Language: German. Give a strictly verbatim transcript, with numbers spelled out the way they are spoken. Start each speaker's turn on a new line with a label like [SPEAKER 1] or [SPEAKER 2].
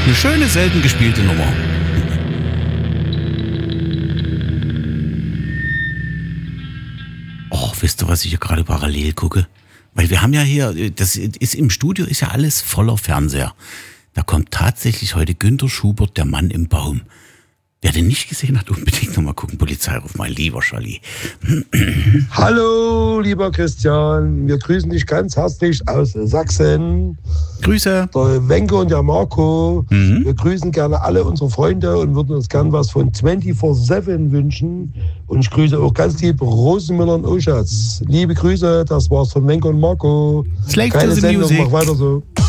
[SPEAKER 1] Eine schöne, selten gespielte Nummer. Oh, wisst ihr, was ich hier gerade parallel gucke? Weil wir haben ja hier, das ist im Studio, ist ja alles voller Fernseher. Da kommt tatsächlich heute Günter Schubert, der Mann im Baum. Wer den nicht gesehen hat, unbedingt nochmal gucken. Polizeiruf, mein lieber Schalli.
[SPEAKER 2] Hallo, lieber Christian. Wir grüßen dich ganz herzlich aus Sachsen.
[SPEAKER 1] Grüße.
[SPEAKER 2] Der Wenke und der Marco.
[SPEAKER 1] Mhm.
[SPEAKER 2] Wir grüßen gerne alle unsere Freunde und würden uns gern was von vierundzwanzig sieben wünschen. Und ich grüße auch ganz lieb Rosenmüller und Oschatz. Liebe Grüße, das war's von Wenke und Marco.
[SPEAKER 1] Slave
[SPEAKER 2] Keine
[SPEAKER 1] to the
[SPEAKER 2] Sendung,
[SPEAKER 1] music.
[SPEAKER 2] mach weiter so.